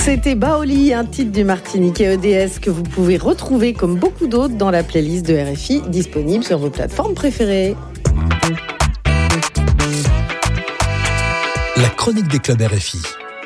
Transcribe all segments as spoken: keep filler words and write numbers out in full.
C'était Baoli, un titre du Martiniquais E D S que vous pouvez retrouver comme beaucoup d'autres dans la playlist de R F I disponible sur vos plateformes préférées. La chronique des clubs R F I.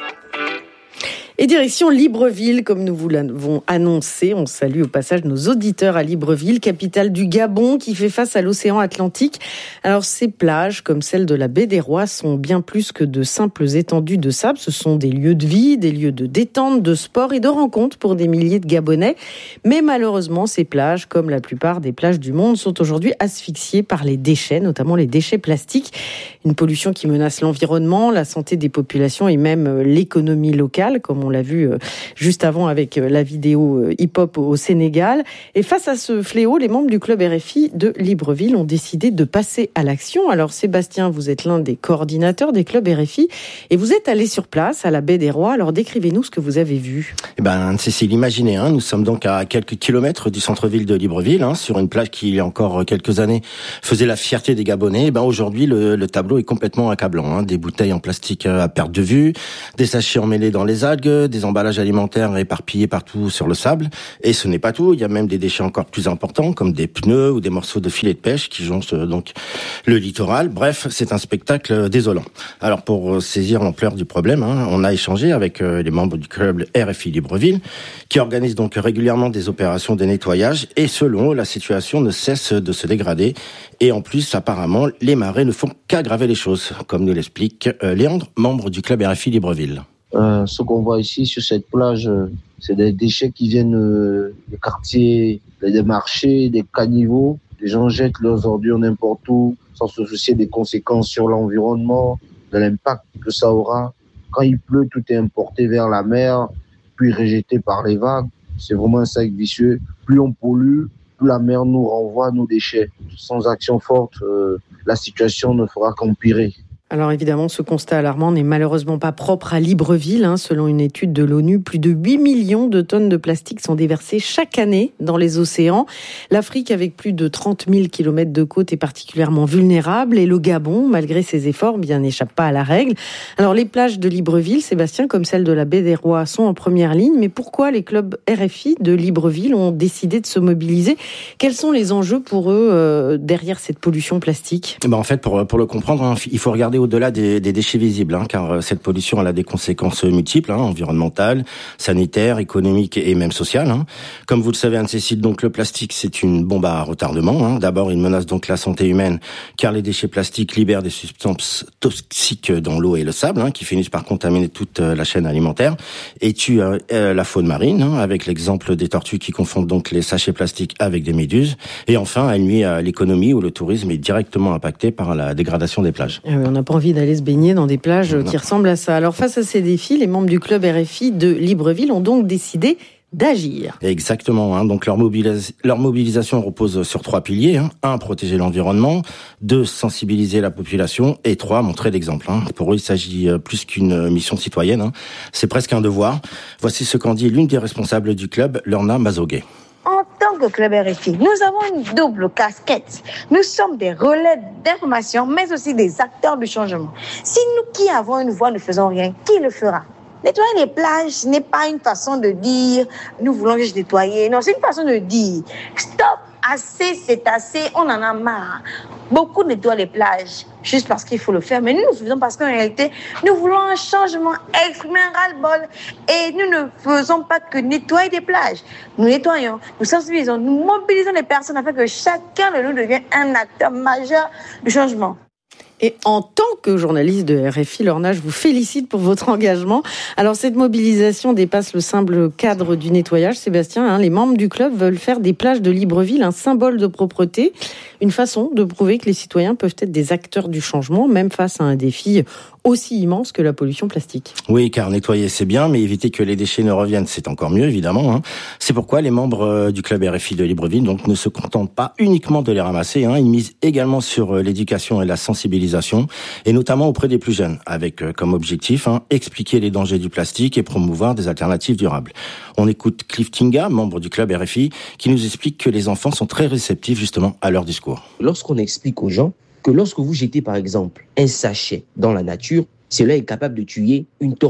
Et direction Libreville, comme nous vous l'avons annoncé. On salue au passage nos auditeurs à Libreville, capitale du Gabon, qui fait face à l'océan Atlantique. Alors, ces plages, comme celle de la baie des Rois, sont bien plus que de simples étendues de sable. Ce sont des lieux de vie, des lieux de détente, de sport et de rencontres pour des milliers de Gabonais. Mais malheureusement, ces plages, comme la plupart des plages du monde, sont aujourd'hui asphyxiées par les déchets, notamment les déchets plastiques. Une pollution qui menace l'environnement, la santé des populations et même l'économie locale, comme on l'a vu juste avant avec la vidéo hip-hop au Sénégal. Et face à ce fléau, les membres du club R F I de Libreville ont décidé de passer à l'action. Alors Sébastien, vous êtes l'un des coordinateurs des clubs R F I et vous êtes allé sur place à la baie des Rois. Alors décrivez-nous ce que vous avez vu. Eh ben, Cécile, imaginez, hein, nous sommes donc à quelques kilomètres du centre-ville de Libreville, hein, sur une plage qui, il y a encore quelques années, faisait la fierté des Gabonais. Eh ben, aujourd'hui, le, le tableau est complètement accablant, hein. Des bouteilles en plastique à perte de vue, des sachets emmêlés dans les algues, des emballages alimentaires éparpillés partout sur le sable. Et ce n'est pas tout, il y a même des déchets encore plus importants, comme des pneus ou des morceaux de filets de pêche qui jonchent donc le littoral. Bref, c'est un spectacle désolant. Alors, pour saisir l'ampleur du problème, hein, on a échangé avec les membres du club R F I Libreville, qui organisent donc régulièrement des opérations de nettoyage. Et selon eux, la situation ne cesse de se dégrader. Et en plus, apparemment, les marées ne font qu'aggraver les choses, comme nous l'explique Léandre, membre du club R F I Libreville. Euh, ce qu'on voit ici sur cette plage, euh, c'est des déchets qui viennent euh, des quartiers, des marchés, des caniveaux. Les gens jettent leurs ordures n'importe où, sans se soucier des conséquences sur l'environnement, de l'impact que ça aura. Quand il pleut, tout est importé vers la mer, puis rejeté par les vagues. C'est vraiment un cercle vicieux. Plus on pollue, plus la mer nous renvoie nos déchets. Sans action forte, euh, la situation ne fera qu'empirer. Alors évidemment, ce constat alarmant n'est malheureusement pas propre à Libreville. Hein. Selon une étude de l'ONU, plus de huit millions de tonnes de plastique sont déversées chaque année dans les océans. L'Afrique, avec plus de trente mille kilomètres de côte, est particulièrement vulnérable. Et le Gabon, malgré ses efforts, bien n'échappe pas à la règle. Alors les plages de Libreville, Sébastien, comme celle de la baie des Rois, sont en première ligne. Mais pourquoi les clubs R F I de Libreville ont décidé de se mobiliser ? Quels sont les enjeux pour eux euh, derrière cette pollution plastique ? Ben en fait, pour, pour le comprendre, hein, il faut regarder au-delà des, des déchets visibles, hein, car cette pollution elle a des conséquences multiples, hein, environnementales, sanitaires, économiques et même sociales. Hein. Comme vous le savez, Anne-Cécile, donc le plastique c'est une bombe à retardement. Hein. D'abord, il menace donc la santé humaine, car les déchets plastiques libèrent des substances toxiques dans l'eau et le sable, hein, qui finissent par contaminer toute la chaîne alimentaire et tuent euh, la faune marine, hein, avec l'exemple des tortues qui confondent donc les sachets plastiques avec des méduses. Et enfin, elle nuit à l'économie où le tourisme est directement impacté par la dégradation des plages. Ah oui, on n'a pas envie d'aller se baigner dans des plages qui ressemblent à ça. Alors face à ces défis, les membres du club R F I de Libreville ont donc décidé d'agir. Exactement. Hein. Donc leur, mobilis- leur mobilisation repose sur trois piliers. Hein. Un, protéger l'environnement. Deux, sensibiliser la population. Et trois, montrer l'exemple. Hein. Pour eux, il s'agit plus qu'une mission citoyenne. Hein. C'est presque un devoir. Voici ce qu'en dit l'une des responsables du club, Lorna Mazogué. En tant que club R F I, nous avons une double casquette. Nous sommes des relais d'information, mais aussi des acteurs du changement. Si nous qui avons une voix ne faisons rien, qui le fera ? Nettoyer les plages, ce n'est pas une façon de dire « nous voulons juste nettoyer ». Non, c'est une façon de dire « stop, assez, c'est assez, on en a marre ». Beaucoup nettoient les plages juste parce qu'il faut le faire, mais nous, nous le faisons parce qu'en réalité, nous voulons un changement, exprimer un ras-le-bol. Et nous ne faisons pas que nettoyer des plages. Nous nettoyons, nous sensibilisons, nous mobilisons les personnes afin que chacun de nous devienne un acteur majeur du changement. Et en tant que journaliste de R F I, Lorna, je vous félicite pour votre engagement. Alors, cette mobilisation dépasse le simple cadre du nettoyage, Sébastien. Hein, les membres du club veulent faire des plages de Libreville un symbole de propreté, une façon de prouver que les citoyens peuvent être des acteurs du changement, même face à un défi aussi immense que la pollution plastique. Oui, car nettoyer c'est bien, mais éviter que les déchets ne reviennent, c'est encore mieux, évidemment. Hein. C'est pourquoi les membres du club R F I de Libreville donc, ne se contentent pas uniquement de les ramasser. Hein. Ils misent également sur l'éducation et la sensibilisation, et notamment auprès des plus jeunes, avec comme objectif hein, expliquer les dangers du plastique et promouvoir des alternatives durables. On écoute Cliff Tinga, membre du club R F I, qui nous explique que les enfants sont très réceptifs justement à leur discours. Lorsqu'on explique aux gens que lorsque vous jetez par exemple un sachet dans la nature, cela est capable de tuer une tortue.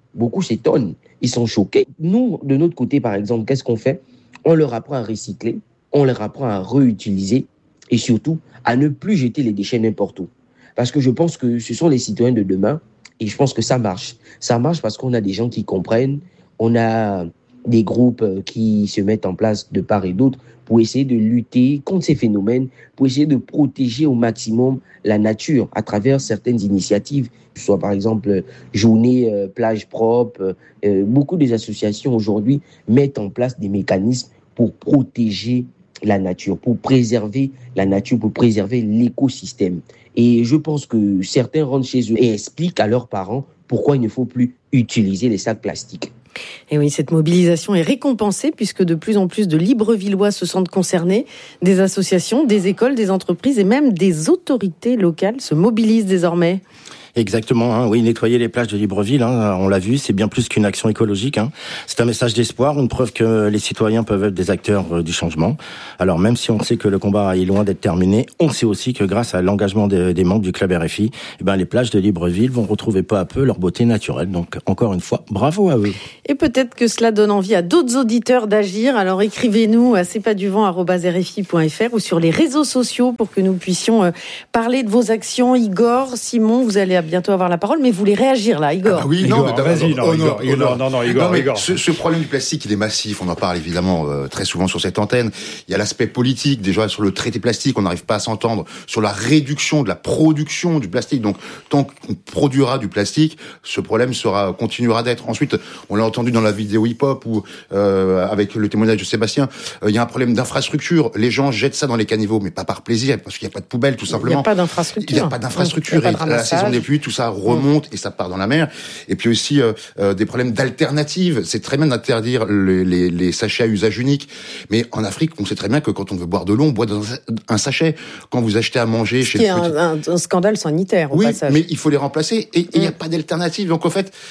beaucoup s'étonnent, ils sont choqués. Nous, de notre côté, par exemple, qu'est-ce qu'on fait? On leur apprend à recycler, on leur apprend à réutiliser et surtout à ne plus jeter les déchets n'importe où. Parce que je pense que ce sont les citoyens de demain et je pense que ça marche. Ça marche parce qu'on a des gens qui comprennent, on a des groupes qui se mettent en place de part et d'autre pour essayer de lutter contre ces phénomènes, pour essayer de protéger au maximum la nature à travers certaines initiatives, que ce soit par exemple journée euh, plage propre. Euh, beaucoup des associations aujourd'hui mettent en place des mécanismes pour protéger la nature, pour préserver la nature, pour préserver l'écosystème. Et je pense que certains rentrent chez eux et expliquent à leurs parents pourquoi il ne faut plus utiliser les sacs plastiques. Et oui, cette mobilisation est récompensée puisque de plus en plus de Librevillois se sentent concernés. Des associations, des écoles, des entreprises et même des autorités locales se mobilisent désormais. Exactement, hein, oui, nettoyer les plages de Libreville, hein, on l'a vu, c'est bien plus qu'une action écologique. Hein. C'est un message d'espoir, une preuve que les citoyens peuvent être des acteurs euh, du changement. Alors même si on sait que le combat est loin d'être terminé, on sait aussi que grâce à l'engagement de, des membres du club R F I, eh ben, les plages de Libreville vont retrouver peu à peu leur beauté naturelle. Donc encore une fois, bravo à eux. Et peut-être que cela donne envie à d'autres auditeurs d'agir. Alors écrivez-nous à c'est pas du vent arobase r f i point f r ou sur les réseaux sociaux pour que nous puissions euh, parler de vos actions. Igor, Simon, vous allez bientôt avoir la parole, mais vous voulez réagir là, Igor. Ah oui, Igor, non, mais vas-y, non, oh, Igor, non, Igor, non, non, non, Igor, non, mais Igor. Ce, ce problème du plastique, il est massif. On en parle évidemment euh, très souvent sur cette antenne. Il y a l'aspect politique, déjà sur le traité plastique, on n'arrive pas à s'entendre sur la réduction de la production du plastique. Donc, tant qu'on produira du plastique, ce problème sera continuera d'être. Ensuite, on l'a entendu dans la vidéo hip-hop ou euh, avec le témoignage de Sébastien, euh, il y a un problème d'infrastructure. Les gens jettent ça dans les caniveaux, mais pas par plaisir, parce qu'il n'y a pas de poubelle, tout simplement. Il n'y a pas d'infrastructure. Il n'y a pas d'infrastructure. Il y a pas de et à la saison des pluies, tout ça remonte mmh. et ça part dans la mer. Et puis aussi euh, euh, des problèmes d'alternatives. C'est très bien d'interdire les, les, les sachets à usage unique, mais en Afrique, on sait très bien que quand on veut boire de l'eau, on boit dans un sachet. Quand vous achetez à manger chez le petit... un, un, un scandale sanitaire. Au oui, passage. Mais il faut les remplacer et il n'y mmh. a pas d'alternative. Donc en fait,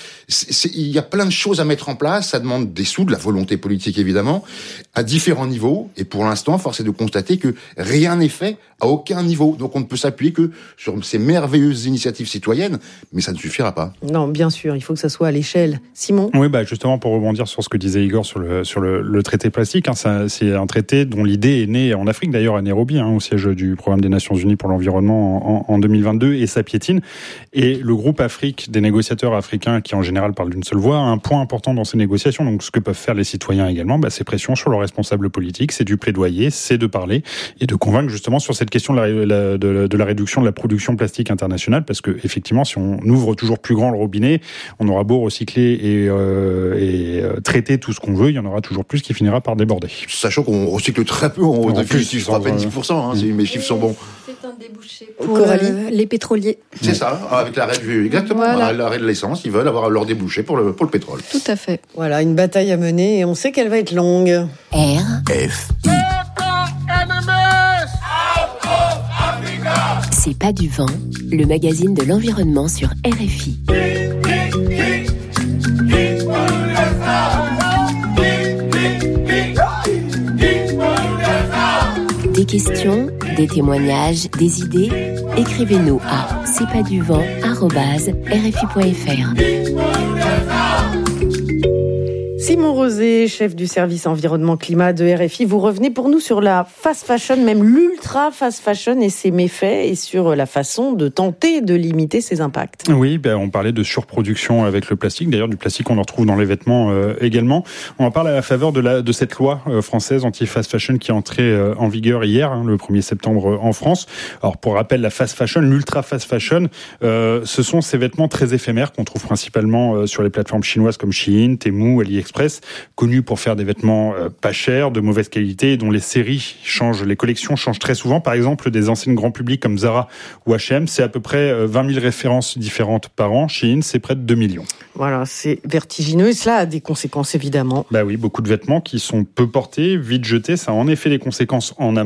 il y a plein de choses à mettre en place. Ça demande des sous, de la volonté politique évidemment, à différents niveaux. Et pour l'instant, force est de constater que rien n'est fait à aucun niveau. Donc on ne peut s'appuyer que sur ces merveilleuses initiatives citoyennes, mais ça ne suffira pas. Non, bien sûr, il faut que ça soit à l'échelle. Simon ? Oui, bah justement pour rebondir sur ce que disait Igor sur le sur le, le traité plastique, hein, ça, c'est un traité dont l'idée est née en Afrique, d'ailleurs à Nairobi, hein, au siège du Programme des Nations Unies pour l'environnement en, en deux mille vingt-deux, et ça piétine. Et le groupe Afrique des négociateurs africains, qui en général parlent d'une seule voix, a un point important dans ces négociations. Donc ce que peuvent faire les citoyens également, bah, c'est pression sur leurs responsables politiques, c'est du plaidoyer, c'est de parler et de convaincre justement sur cette question de la, la, de, de la réduction de la production plastique internationale, parce que effectivement, si on ouvre toujours plus grand le robinet, on aura beau recycler et, euh, et euh, traiter tout ce qu'on veut, il y en aura toujours plus qui finira par déborder. Sachant qu'on recycle très peu, on définitive, je crois à peine dix pour cent, hein, si mes chiffres sont bons. C'est un débouché pour euh, les pétroliers. C'est ça, avec l'arrêt du, exactement, voilà. L'arrêt de l'essence, ils veulent avoir leur débouché pour le, pour le pétrole. Tout à fait. Voilà, une bataille à mener et on sait qu'elle va être longue. R. F. C'est pas du vent, le magazine de l'environnement sur R F I. Des questions, des témoignages, des idées, écrivez-nous à c'est pas du vent arobase r f i point f r. Simon Rosé, chef du service environnement climat de R F I, vous revenez pour nous sur la fast fashion, même l'ultra fast fashion et ses méfaits, et sur la façon de tenter de limiter ses impacts. Oui, ben on parlait de surproduction avec le plastique. D'ailleurs, du plastique, on en retrouve dans les vêtements euh, également. On en parle à la faveur de, la, de cette loi euh, française anti-fast fashion qui est entrée euh, en vigueur hier, hein, le premier septembre euh, en France. Alors, pour rappel, la fast fashion, l'ultra fast fashion, euh, ce sont ces vêtements très éphémères qu'on trouve principalement euh, sur les plateformes chinoises comme Shein, Temu, AliExpress, connus pour faire des vêtements euh, pas chers, de mauvaise qualité, dont les séries changent, les collections changent très souvent. Par exemple, des enseignes grand public comme Zara ou H et M, c'est à peu près euh, vingt mille références différentes par an. Shein, c'est près de deux millions. Voilà, c'est vertigineux et cela a des conséquences évidemment. Bah oui, beaucoup de vêtements qui sont peu portés, vite jetés, ça a en effet des conséquences en amont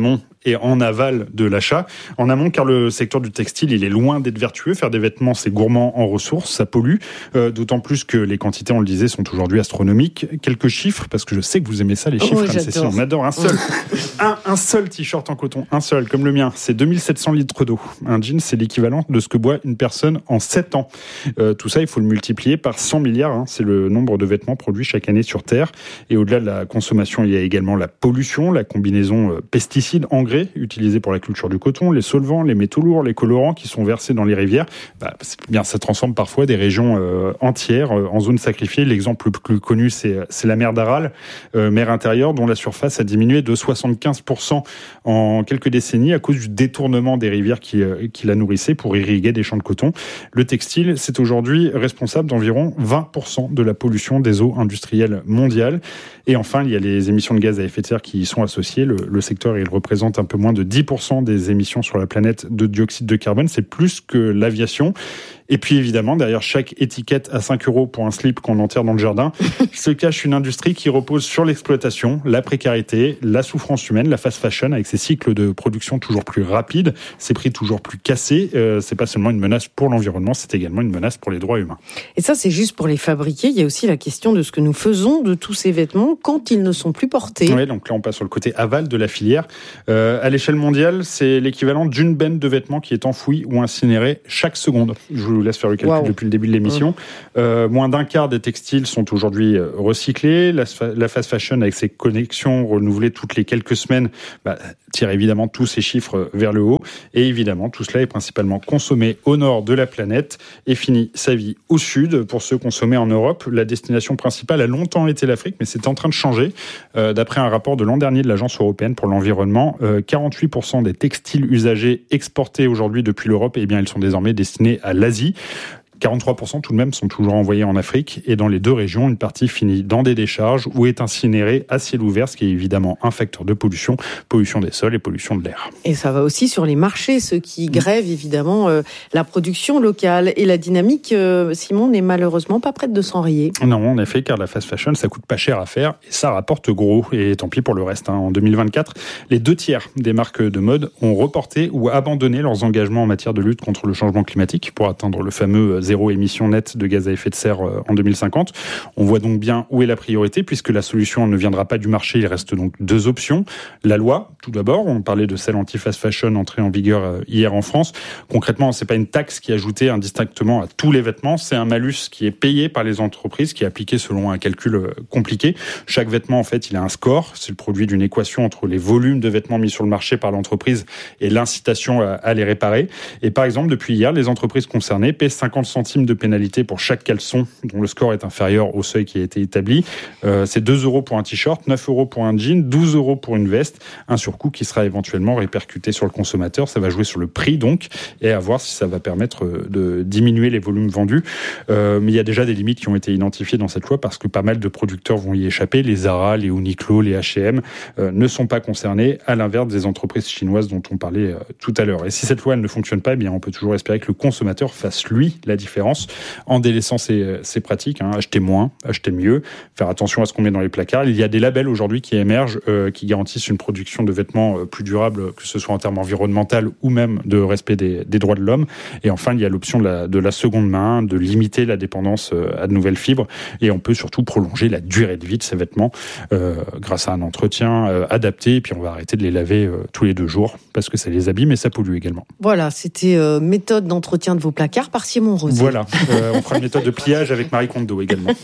et en aval de l'achat. En amont, car le secteur du textile, il est loin d'être vertueux. Faire des vêtements, c'est gourmand en ressources, ça pollue. Euh, d'autant plus que les quantités, on le disait, sont aujourd'hui astronomiques. Quelques chiffres, parce que je sais que vous aimez ça, les chiffres, oh, Anne-Cécile, on adore. Un seul, un, un seul t-shirt en coton, un seul, comme le mien, c'est deux mille sept cents litres d'eau. Un jean, c'est l'équivalent de ce que boit une personne en sept ans. Euh, tout ça, il faut le multiplier par cent milliards. Hein. C'est le nombre de vêtements produits chaque année sur Terre. Et au-delà de la consommation, il y a également la pollution, la combinaison euh, pesticides, engrais utilisés pour la culture du coton, les solvants, les métaux lourds, les colorants qui sont versés dans les rivières. Bah, c'est bien, ça transforme parfois des régions euh, entières euh, en zones sacrifiées. L'exemple le plus connu, c'est, c'est la mer d'Aral, euh, mer intérieure, dont la surface a diminué de soixante-quinze pour cent en quelques décennies à cause du détournement des rivières qui, euh, qui la nourrissaient pour irriguer des champs de coton. Le textile, c'est aujourd'hui responsable d'environ vingt pour cent de la pollution des eaux industrielles mondiales. Et enfin, il y a les émissions de gaz à effet de serre qui y sont associées. Le, le secteur, il représente un peu moins de dix pour cent des émissions sur la planète de dioxyde de carbone. C'est plus que l'aviation. Et puis évidemment, derrière chaque étiquette à cinq euros pour un slip qu'on enterre dans le jardin, se cache une industrie qui repose sur l'exploitation, la précarité, la souffrance humaine, la fast fashion avec ses cycles de production toujours plus rapides, ses prix toujours plus cassés. Euh, c'est pas seulement une menace pour l'environnement, c'est également une menace pour les droits humains. Et ça, c'est juste pour les fabriquer. Il y a aussi la question de ce que nous faisons de tous ces vêtements quand ils ne sont plus portés. Oui, donc là, on passe sur le côté aval de la filière. Euh, à l'échelle mondiale, c'est l'équivalent d'une benne de vêtements qui est enfouie ou incinérée chaque seconde. Je vous laisse faire le calcul wow. depuis le début de l'émission. Mmh. Euh, moins d'un quart des textiles sont aujourd'hui recyclés. La, la fast fashion, avec ses connexions renouvelées toutes les quelques semaines, bah, tire évidemment tous ces chiffres vers le haut. Et évidemment, tout cela est principalement consommé au nord de la planète et finit sa vie au sud. Pour ceux consommés en Europe, la destination principale a longtemps été l'Afrique, mais c'est en train de changer. Euh, d'après un rapport de l'an dernier de l'Agence européenne pour l'environnement, euh, quarante-huit pour cent des textiles usagés exportés aujourd'hui depuis l'Europe, eh bien, ils sont désormais destinés à l'Asie. quarante-trois pour cent tout de même sont toujours envoyés en Afrique et dans les deux régions, une partie finit dans des décharges ou est incinérée à ciel ouvert, ce qui est évidemment un facteur de pollution, pollution des sols et pollution de l'air. Et ça va aussi sur les marchés, ceux qui grèvent évidemment euh, la production locale et la dynamique, euh, Simon, n'est malheureusement pas prête de s'enrayer. Non, en effet, car la fast fashion, ça coûte pas cher à faire et ça rapporte gros. Et tant pis pour le reste. Hein. En deux mille vingt-quatre, les deux tiers des marques de mode ont reporté ou abandonné leurs engagements en matière de lutte contre le changement climatique pour atteindre le fameux zéro émission nette de gaz à effet de serre en deux mille cinquante. On voit donc bien où est la priorité, puisque la solution ne viendra pas du marché. Il reste donc deux options. La loi, tout d'abord. On parlait de celle anti-fast fashion entrée en vigueur hier en France. Concrètement, c'est pas une taxe qui est ajoutée indistinctement à tous les vêtements. C'est un malus qui est payé par les entreprises, qui est appliqué selon un calcul compliqué. Chaque vêtement, en fait, il a un score. C'est le produit d'une équation entre les volumes de vêtements mis sur le marché par l'entreprise et l'incitation à les réparer. Et par exemple, depuis hier, les entreprises concernées paient cinquante centimes de pénalité pour chaque caleçon dont le score est inférieur au seuil qui a été établi. Euh, c'est deux euros pour un t-shirt, neuf euros pour un jean, douze euros pour une veste. Un surcoût qui sera éventuellement répercuté sur le consommateur. Ça va jouer sur le prix donc, et à voir si ça va permettre de diminuer les volumes vendus. Euh, mais il y a déjà des limites qui ont été identifiées dans cette loi parce que pas mal de producteurs vont y échapper. Les Zara, les Uniqlo, les H et M euh, ne sont pas concernés, à l'inverse des entreprises chinoises dont on parlait euh, tout à l'heure. Et si cette loi elle ne fonctionne pas, eh bien on peut toujours espérer que le consommateur fasse lui la différence en délaissant ses, ses pratiques, hein, acheter moins, acheter mieux, faire attention à ce qu'on met dans les placards. Il y a des labels aujourd'hui qui émergent, euh, qui garantissent une production de vêtements euh, plus durable, que ce soit en termes environnementaux ou même de respect des, des droits de l'homme. Et enfin, il y a l'option de la, de la seconde main, de limiter la dépendance euh, à de nouvelles fibres. Et on peut surtout prolonger la durée de vie de ces vêtements euh, grâce à un entretien euh, adapté. Et puis on va arrêter de les laver euh, tous les deux jours parce que ça les abîme et ça pollue également. Voilà, c'était euh, méthode d'entretien de vos placards par Simon Rosé. Voilà. Euh, on fera une méthode de pliage avec Marie Kondo également.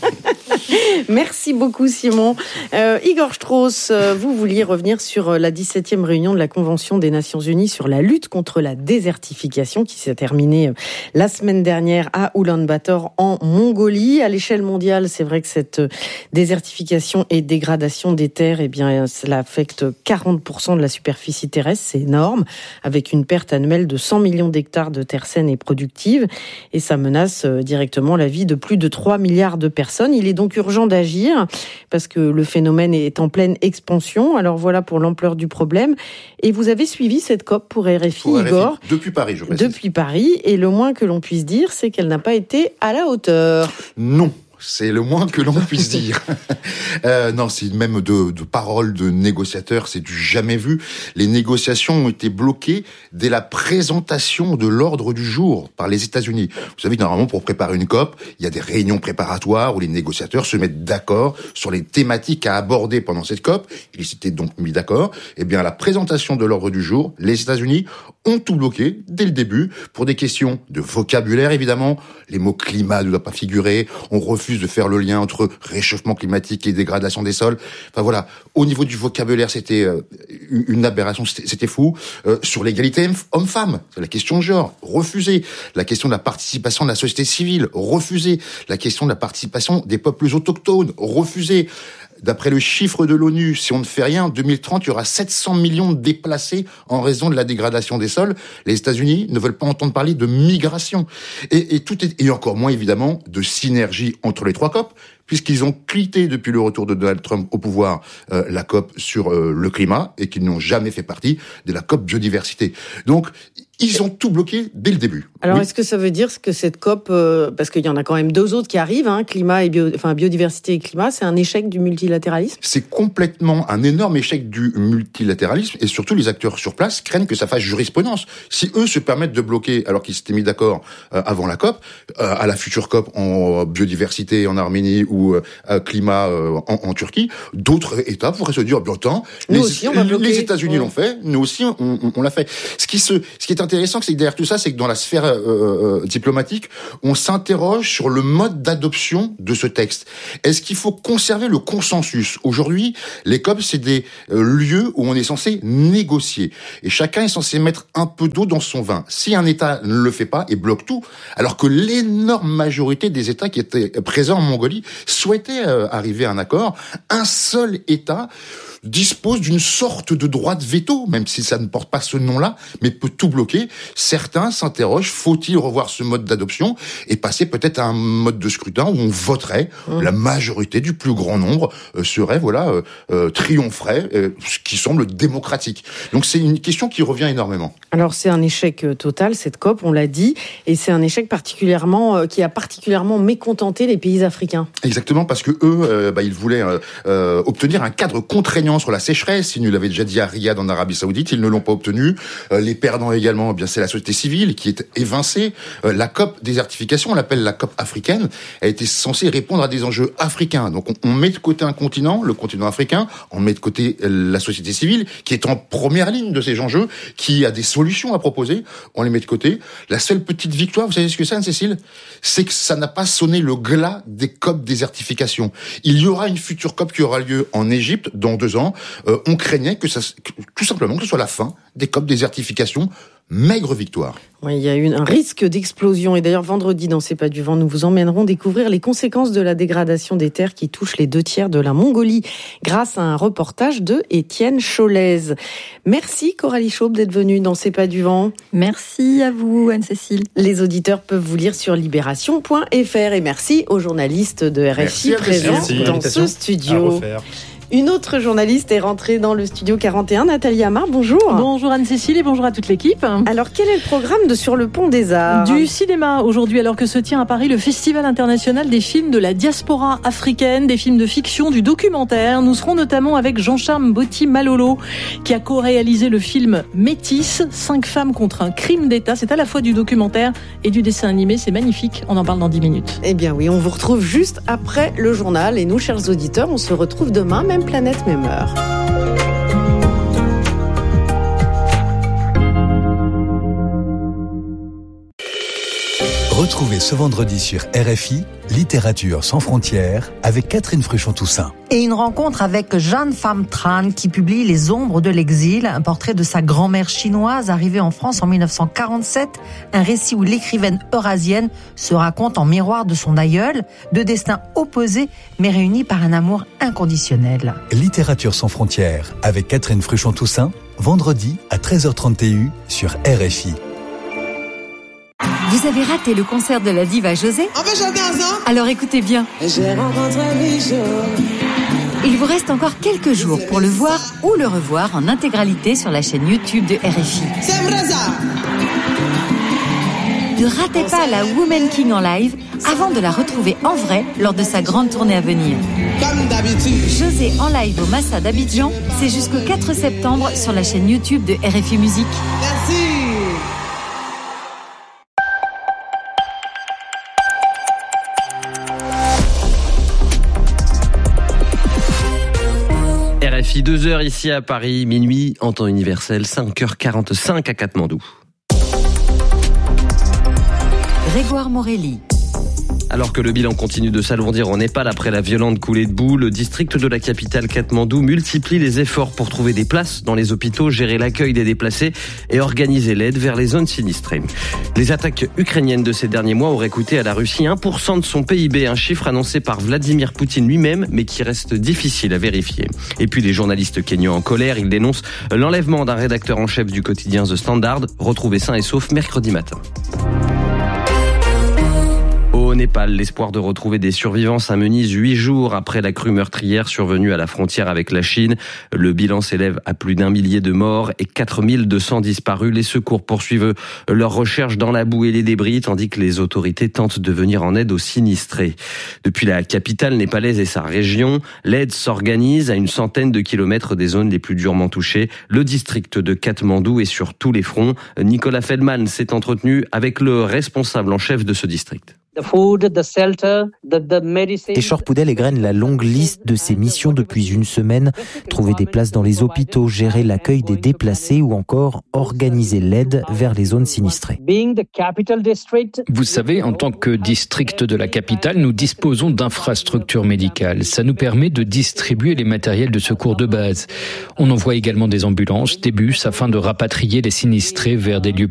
Merci beaucoup Simon. Euh, Igor Strauss, euh, vous vouliez revenir sur la dix-septième réunion de la Convention des Nations Unies sur la lutte contre la désertification qui s'est terminée la semaine dernière à Oulan-Bator en Mongolie. À l'échelle mondiale, c'est vrai que cette désertification et dégradation des terres, eh bien, cela affecte quarante pour cent de la superficie terrestre, c'est énorme, avec une perte annuelle de cent millions d'hectares de terres saines et productives. Et ça menace directement la vie de plus de trois milliards de personnes. Il est donc urgent d'agir parce que le phénomène est en pleine expansion. Alors voilà pour l'ampleur du problème. Et vous avez suivi cette COP pour R F I, pour R F I Igor. Depuis Paris, je précise. Depuis Paris. Et le moins que l'on puisse dire, c'est qu'elle n'a pas été à la hauteur. Non. c'est le moins que l'on puisse dire. euh, non, c'est même de, de paroles de négociateurs, c'est du jamais vu. Les négociations ont été bloquées dès la présentation de l'ordre du jour par les États-Unis. Vous savez, normalement, pour préparer une COP, il y a des réunions préparatoires où les négociateurs se mettent d'accord sur les thématiques à aborder pendant cette COP. Ils s'étaient donc mis d'accord. Eh bien, à la présentation de l'ordre du jour, les États-Unis ont tout bloqué dès le début pour des questions de vocabulaire, évidemment. Les mots climat ne doivent pas figurer. On refuse de faire le lien entre réchauffement climatique et dégradation des sols. Enfin voilà, au niveau du vocabulaire, c'était euh, une aberration, c'était, c'était fou. Euh, sur l'égalité homme-femme, la question de genre, refusé. La question de la participation de la société civile, refusé. La question de la participation des peuples autochtones, refusé. D'après le chiffre de l'ONU, si on ne fait rien, en deux mille trente, il y aura sept cents millions de déplacés en raison de la dégradation des sols. Les États-Unis ne veulent pas entendre parler de migration. Et, et tout est, et encore moins évidemment de synergie entre les trois COP, puisqu'ils ont quitté depuis le retour de Donald Trump au pouvoir euh, la COP sur euh, le climat et qu'ils n'ont jamais fait partie de la COP biodiversité. Donc, ils ont tout bloqué dès le début. Alors, oui. Est-ce que ça veut dire que cette COP, euh, parce qu'il y en a quand même deux autres qui arrivent, hein, climat et bio, enfin biodiversité et climat, c'est un échec du multilatéralisme ? C'est complètement un énorme échec du multilatéralisme et surtout les acteurs sur place craignent que ça fasse jurisprudence. Si eux se permettent de bloquer, alors qu'ils s'étaient mis d'accord euh, avant la COP, euh, à la future COP en biodiversité en Arménie ou euh, climat euh, en, en Turquie, d'autres États pourraient se dire, bien tant, les, aussi, on va les États-Unis ouais. l'ont fait, nous aussi on, on, on l'a fait. Ce qui se, ce qui est intéressant, c'est que derrière tout ça, c'est que dans la sphère euh, euh, diplomatique, on s'interroge sur le mode d'adoption de ce texte. Est-ce qu'il faut conserver le consensus ? Aujourd'hui, les COP, c'est des euh, lieux où on est censé négocier. Et chacun est censé mettre un peu d'eau dans son vin. Si un État ne le fait pas et bloque tout, alors que l'énorme majorité des États qui étaient présents en Mongolie souhaitaient euh, arriver à un accord, un seul État dispose d'une sorte de droit de veto, même si ça ne porte pas ce nom-là, mais peut tout bloquer. Certains s'interrogent, faut-il revoir ce mode d'adoption et passer peut-être à un mode de scrutin où on voterait, mmh. la majorité du plus grand nombre euh, serait, voilà, euh, euh, triompherait, euh, ce qui semble démocratique. Donc c'est une question qui revient énormément. Alors c'est un échec total, cette COP, on l'a dit, et c'est un échec particulièrement euh, qui a particulièrement mécontenté les pays africains. Exactement, parce que eux, euh, bah, ils voulaient euh, euh, obtenir un cadre contraignant sur la sécheresse. Ils nous l'avaient déjà dit à Riyad en Arabie Saoudite, ils ne l'ont pas obtenu. Euh, les perdants également, eh bien c'est la société civile qui est évincée. Euh, la COP désertification, on l'appelle la COP africaine, a été censée répondre à des enjeux africains. Donc on, on met de côté un continent, le continent africain, on met de côté la société civile qui est en première ligne de ces enjeux, qui a des solutions à proposer, on les met de côté. La seule petite victoire, vous savez ce que c'est, Anne-Cécile ? C'est que ça n'a pas sonné le glas des COP désertification. Il y aura une future COP qui aura lieu en Égypte dans deux ans. Euh, on craignait que ça, que, tout simplement, que ce soit la fin des COP désertification. Maigre victoire. Oui, il y a eu un risque d'explosion. Et d'ailleurs, vendredi, dans C'est pas du vent, nous vous emmènerons découvrir les conséquences de la dégradation des terres qui touchent les deux tiers de la Mongolie, grâce à un reportage de Étienne Cholez. Merci Coralie Chaube d'être venue dans C'est pas du vent. Merci à vous, Anne-Cécile. Les auditeurs peuvent vous lire sur libération point f r. Et merci aux journalistes de R F I présents dans ce studio. Une autre journaliste est rentrée dans le studio quarante et un, Nathalie Amar, bonjour. Bonjour Anne-Cécile et bonjour à toute l'équipe. Alors, quel est le programme de Sur le Pont des Arts ? Du cinéma aujourd'hui, alors que se tient à Paris le Festival international des films de la diaspora africaine, des films de fiction, du documentaire. Nous serons notamment avec Jean-Charles Mboti Malolo, qui a co-réalisé le film Métis, cinq femmes contre un crime d'État. C'est à la fois du documentaire et du dessin animé, c'est magnifique. On en parle dans dix minutes. Eh bien oui, on vous retrouve juste après le journal. Et nous, chers auditeurs, on se retrouve demain, même planète, même heure. Retrouvez ce vendredi sur R F I, Littérature sans frontières, avec Catherine Fruchon-Toussaint. Et une rencontre avec Jeanne Pham Tran, qui publie Les ombres de l'exil, un portrait de sa grand-mère chinoise arrivée en France en dix-neuf cent quarante-sept, un récit où l'écrivaine eurasienne se raconte en miroir de son aïeul, deux destins opposés mais réunis par un amour inconditionnel. Littérature sans frontières, avec Catherine Fruchon-Toussaint, vendredi à treize heures trente sur R F I. Vous avez raté le concert de la diva José ? En fait, j'en ai un. Alors écoutez bien. J'ai rencontré Michel. Il vous reste encore quelques jours pour le voir ou le revoir en intégralité sur la chaîne YouTube de R F I. C'est vrai ça. Ne ratez pas la Woman King en live avant de la retrouver en vrai lors de sa grande tournée à venir. Comme d'habitude. José en live au Massa d'Abidjan, c'est jusqu'au quatre septembre sur la chaîne YouTube de R F I Musique. Merci. R F I, deux heures ici à Paris, minuit en temps universel, cinq heures quarante-cinq à Katmandou. Grégoire Morelli. Alors que le bilan continue de s'alourdir au Népal après la violente coulée de boue, le district de la capitale Katmandou multiplie les efforts pour trouver des places dans les hôpitaux, gérer l'accueil des déplacés et organiser l'aide vers les zones sinistrées. Les attaques ukrainiennes de ces derniers mois auraient coûté à la Russie un pour cent de son P I B, un chiffre annoncé par Vladimir Poutine lui-même, mais qui reste difficile à vérifier. Et puis les journalistes kényans en colère, ils dénoncent l'enlèvement d'un rédacteur en chef du quotidien The Standard, retrouvé sain et sauf mercredi matin. Au Népal, l'espoir de retrouver des survivants s'amenuise huit jours après la crue meurtrière survenue à la frontière avec la Chine. Le bilan s'élève à plus d'un millier de morts et quatre mille deux cents disparus. Les secours poursuivent leurs recherches dans la boue et les débris, tandis que les autorités tentent de venir en aide aux sinistrés. Depuis la capitale népalaise et sa région, l'aide s'organise à une centaine de kilomètres des zones les plus durement touchées. Le district de Katmandou est sur tous les fronts. Nicolas Feldman s'est entretenu avec le responsable en chef de ce district. Eshor Poudel égrène la longue liste de ses missions depuis une semaine. Trouver des places dans les hôpitaux, gérer l'accueil des déplacés ou encore organiser l'aide vers les zones sinistrées. Vous savez, en tant que district de la capitale, nous disposons d'infrastructures médicales. Ça nous permet de distribuer les matériels de secours de base. On envoie également des ambulances, des bus afin de rapatrier les sinistrés vers des lieux